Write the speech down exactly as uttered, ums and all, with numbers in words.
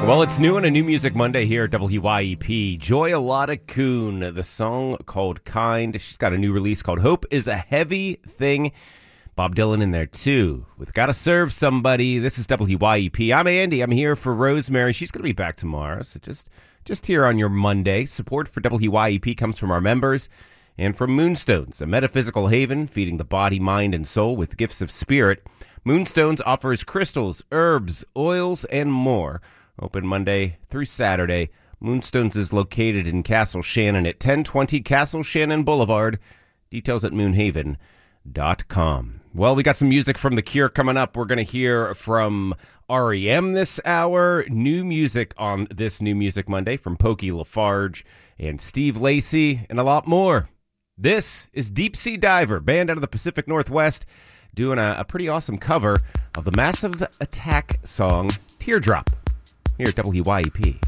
Well, it's new and a new Music Monday here at W Y E P. Joy-A-Lotta Kuhn, the song called Kind. She's got a new release called Hope is a Heavy Thing. Bob Dylan in there, too, with Gotta Serve Somebody. This is W Y E P. I'm Andy. I'm here for Rosemary. She's going to be back tomorrow, so just, just here on your Monday. Support for W Y E P comes from our members and from Moonstones, a metaphysical haven feeding the body, mind, and soul with gifts of spirit. Moonstones offers crystals, herbs, oils, and more. Open Monday through Saturday. Moonstones is located in Castle Shannon at ten twenty Castle Shannon Boulevard. Details at moonhaven dot com. Well, we got some music from The Cure coming up. We're going to hear from R E M this hour. New music on this New Music Monday from Pokey LaFarge and Steve Lacy, and a lot more. This is Deep Sea Diver, band out of the Pacific Northwest, doing a, a pretty awesome cover of the Massive Attack song Teardrop here at W Y E P.